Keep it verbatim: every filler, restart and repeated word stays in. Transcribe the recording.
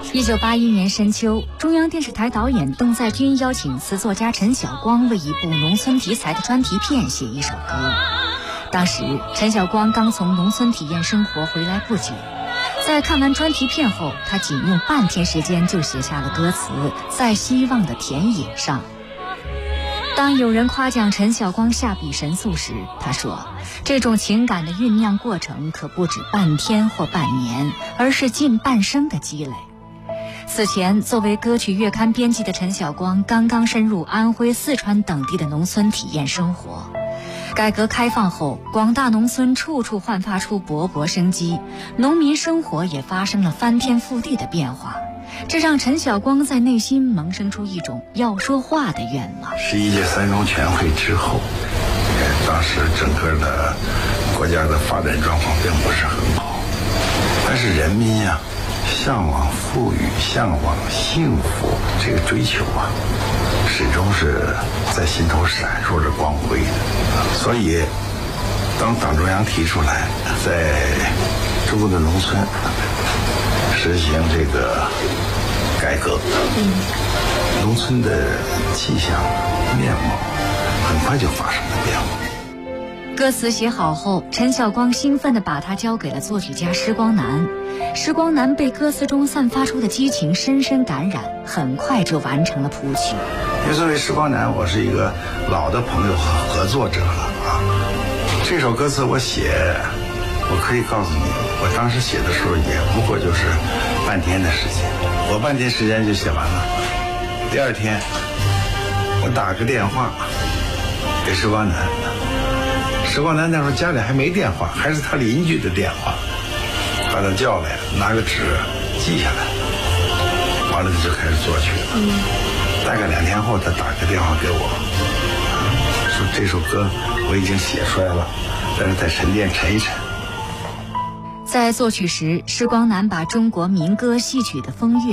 一九八一年深秋，中央电视台导演邓在军邀请词作家陈晓光为一部农村题材的专题片写一首歌。当时陈晓光刚从农村体验生活回来不久，在看完专题片后，他仅用半天时间就写下了歌词《在希望的田野上》。当有人夸奖陈晓光下笔神速时，他说，这种情感的酝酿过程可不止半天或半年，而是近半生的积累。此前，作为歌曲月刊编辑的陈晓光刚刚深入安徽、四川等地的农村体验生活。改革开放后，广大农村处处焕发出勃勃生机，农民生活也发生了翻天覆地的变化，这让陈晓光在内心萌生出一种要说话的愿望。 十一届三中全会之后，当时整个的国家的发展状况并不是很好，但是人民呀、啊，向往富裕，向往幸福，这个追求啊，始终是在心头闪烁着光辉的。所以当党中央提出来在中国的农村实行这个改革，嗯，农村的气象面貌很快就发生了变化。 歌词写好后，陈晓光兴奋地把它交给了作曲家施光南。施光南被歌词中散发出的激情深深感染，很快就完成了谱曲。 因为作为施光南，我是一个老的朋友和合作者了啊。这首歌词我写，我可以告诉你，我当时写的时候也不过就是半天的时间，我半天时间就写完了。第二天，我打个电话给施光南，施光南那时候家里还没电话，还是他邻居的电话，把他叫来，拿个纸记下来，完了他就开始作曲了。嗯，大概两天后，他打个电话给我，说这首歌我已经写出来了，但是再沉淀沉一沉。 在作曲时，施光南把中国民歌戏曲的风韵